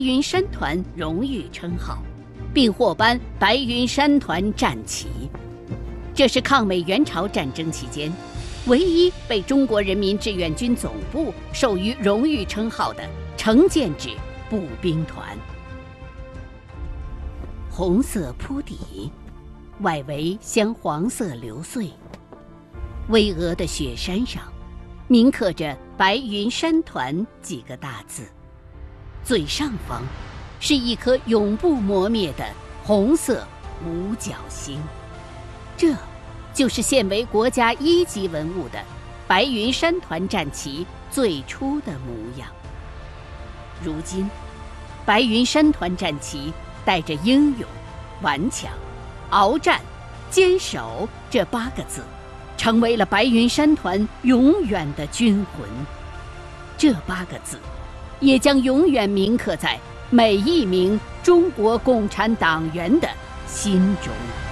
云山团荣誉称号，并获颁白云山团战旗。这是抗美援朝战争期间唯一被中国人民志愿军总部授予荣誉称号的成建制步兵团。红色铺底，外围镶黄色流穗，巍峨的雪山上铭刻着白云山团几个大字，最上方是一颗永不磨灭的红色五角星，这就是现为国家一级文物的白云山团战旗最初的模样。如今，白云山团战旗带着英勇、顽强、鏖战、坚守这8个字，成为了白云山团永远的军魂。这8个字也将永远铭刻在每一名中国共产党员的心中。